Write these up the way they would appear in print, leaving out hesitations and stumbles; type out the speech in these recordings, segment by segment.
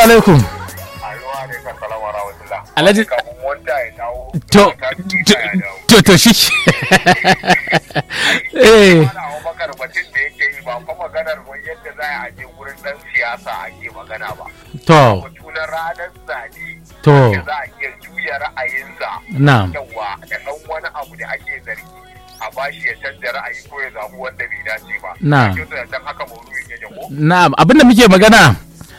alaikum. Alhaji to shi eh Abubakar batun da yake yi ba kuma maganar yadda za a je wurin dan siyasa ake magana ba. To Tunan ranar zaɓe to za a iya juya ra'ayinsa. na'am Yawa da ɗan wani abu da ake zargi a bashi ya canja ra'ayi ko ya zaɓi wanda bai dace ba. Na'am. Dan haka maudu'in ya jago. na'am abinda muke magana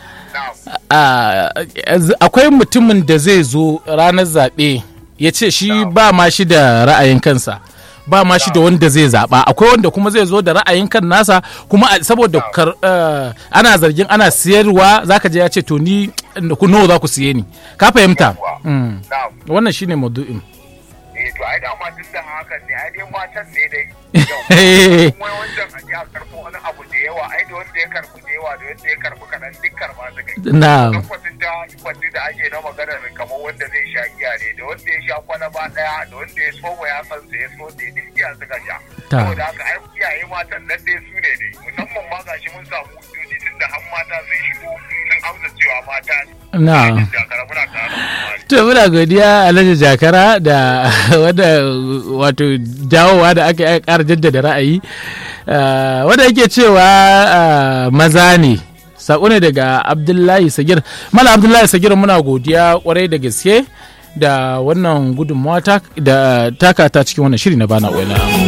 Na'am. akwai mutumin da zai zo ranar zaɓe ya ce shi ba ma shi da ra'ayin kansa ba ma shi da wanda zai zaɓa akwai wanda kuma zai zo da ra'ayin kan nasa kuma saboda ana zargin ana siyarwa zaka je ya ce to ni ku nawa za ku siye ni ka fahimta wannan shine maudu'in To ai dama duk da hakan ne ai dai matan ne dai kuma wancan a ya karɓo wani abu da yawa ai da wanda ya karɓi da yawa da wanda ya karɓi kaɗan duk karɓa su kai na'am lokacin da ake na maganar kamar wanda zai sha giya ne da wanda ya sha kwalaba ɗaya da wanda ya soma ya san sa ya so da duk giya suka sha saboda haka ai iyaye matan nan dai su ne dai musamman ma gashi mun samu hujjoji tun da har mata sun shigo sun amsa cewa mata ne na'am to muna godiya Alhaji Jakara da wanda wato dawowa da aka ƙara jaddada ra'ayi wanda yake cewa maza ne sako ne daga Abdullahi Sagir Malam Abdullahi Sagir muna godiya kwarai da gaske da wannan gudunmawa da taka ta cikin wannan shiri na bana oila